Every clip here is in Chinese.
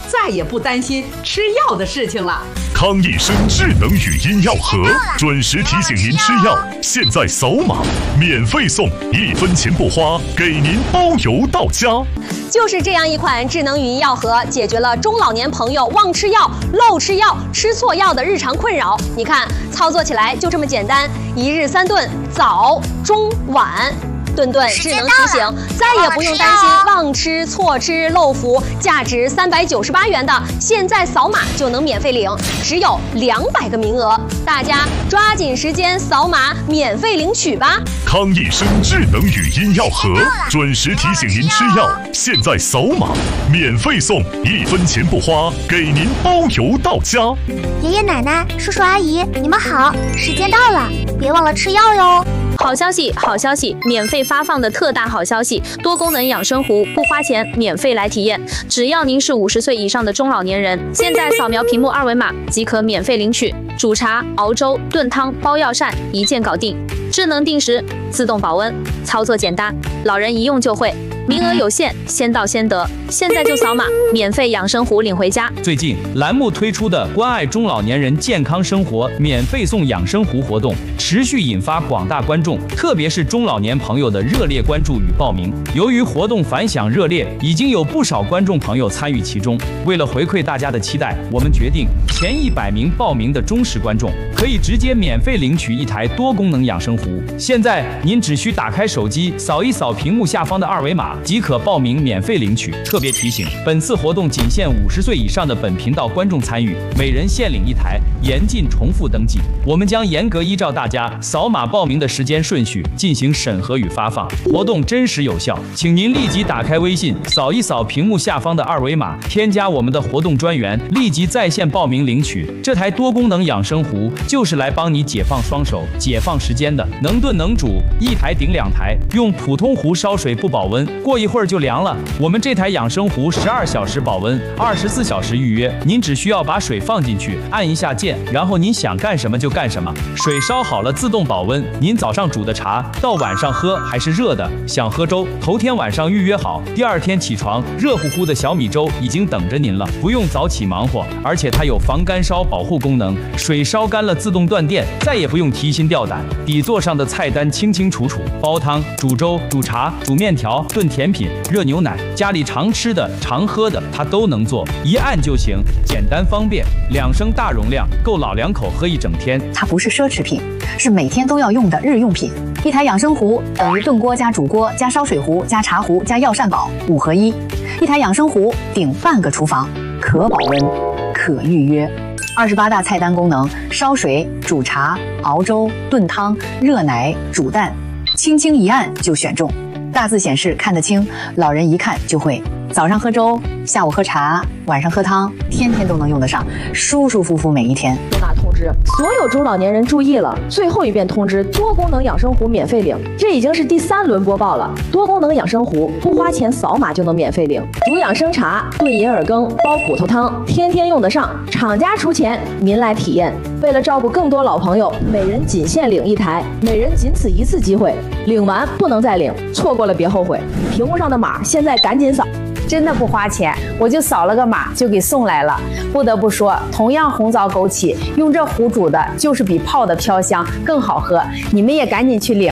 再也不担心吃药的事情了。 康益生智能语音药盒，准时提醒您吃药。现在扫码免费送，1分钱不花，给您包邮到家。 就是这样一款智能语音药盒，解决了中老年朋友忘吃药、漏吃药、吃错药的日常困扰。你看，操作起来就这么简单，1日3顿，早、中、晚。顿顿智能提醒，再也不用担心忘吃、错吃、漏服。价值398元的，现在扫码就能免费领，只有200个名额，大家抓紧时间扫码免费领取吧！ 康益生智能语音药盒，准时提醒您吃药。现在扫码免费送，1分钱不花，给您包邮到家。 爷爷奶奶、叔叔阿姨，你们好，时间到了，别忘了吃药哟。 好消息，好消息！免费发放的特大好消息，多功能养生壶不花钱，免费来体验。只要您是50岁以上的中老年人，现在扫描屏幕2维码即可免费领取。煮茶、熬粥、炖汤、包药膳，一键搞定。智能定时，自动保温，操作简单，老人一用就会。名额有限，先到先得，现在就扫码，免费养生壶领回家。 最近栏目推出的关爱中老年人健康生活免费送养生壶活动，持续引发广大观众，特别是中老年朋友的热烈关注与报名。由于活动反响热烈，已经有不少观众朋友参与其中。为了回馈大家的期待，我们决定前100名报名的忠实观众可以直接免费领取一台多功能养生壶。现在您只需打开手机，扫一扫屏幕下方的2维码。即可报名免费领取。特别提醒，本次活动仅限50岁以上的本频道观众参与，每人限领1台，严禁重复登记。我们将严格依照大家扫码报名的时间顺序进行审核与发放，活动真实有效。请您立即打开微信，扫一扫屏幕下方的2维码，添加我们的活动专员，立即在线报名领取。这台多功能养生壶就是来帮你解放双手、解放时间的，能炖能煮，1台顶2台，用普通壶烧水不保温，过一会儿就凉了。我们这台养生壶12小时保温，24小时预约。您只需要把水放进去，按一下键，然后您想干什么就干什么。水烧好了自动保温，您早上煮的茶到晚上喝还是热的。想喝粥，头天晚上预约好，第2天起床，热乎乎的小米粥已经等着您了，不用早起忙活。而且它有防干烧保护功能，水烧干了自动断电，再也不用提心吊胆。底座上的菜单清清楚楚，煲汤、煮粥、煮茶、煮面条、炖甜品、热牛奶，家里常吃的常喝的它都能做，一按就行，简单方便，2升大容量，够老2口喝1整天。 它不是奢侈品，是每天都要用的日用品。一台养生壶等于炖锅加煮锅加烧水壶加茶壶加药膳宝5合1。一台养生壶顶半个厨房，可保温可预约。28大菜单功能，烧水、煮茶、熬粥、炖汤、热奶、煮蛋，轻轻一按就选中。大字显示看得清，老人一看就会。早上喝粥，下午喝茶，晚上喝汤，天天都能用得上，舒舒服服每一天。 重大通知，所有中老年人注意了！最后一遍通知，多功能养生壶免费领，这已经是第3轮播报了。多功能养生壶不花钱，扫码就能免费领。煮养生茶、炖银耳羹、煲骨头汤，天天用得上。厂家出钱，您来体验。为了照顾更多老朋友，每人仅限领1台，每人仅此1次机会，领完不能再领，错过了别后悔。屏幕上的码现在赶紧扫。 真的不花钱，我就扫了个码就给送来了。不得不说，同样红枣枸杞，用这壶煮的就是比泡的飘香更好喝。你们也赶紧去领。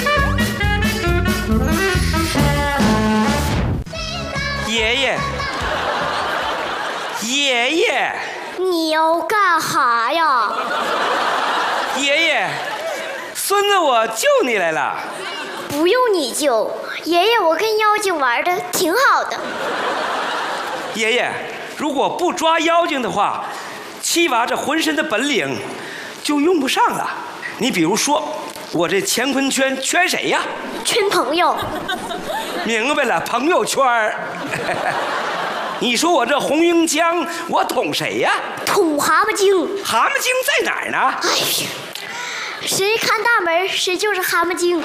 爷爷，爷爷， 你要干哈呀？ 爷爷，孙子我救你来了。 不用你救，爷爷，我跟妖精玩的挺好的。 爷爷，如果不抓妖精的话，七娃这浑身的本领就用不上了。你比如说，我这乾坤圈圈谁呀？ 圈朋友。 明白了，朋友圈。你说我这红缨江，我捅谁呀？ 捅蛤蟆精。 蛤蟆精在哪儿呢？ 哎呀，谁看大门，谁就是蛤蟆精。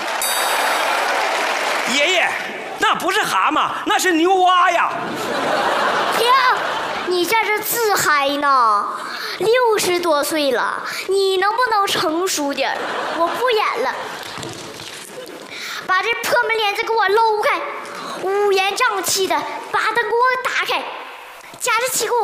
爷爷，那不是蛤蟆，那是牛蛙呀！ 停，你在这自嗨呢？60多岁了，你能不能成熟点？我不演了，把这破门帘子给我搂开，乌烟瘴气的，把灯给我打开，夹着气给我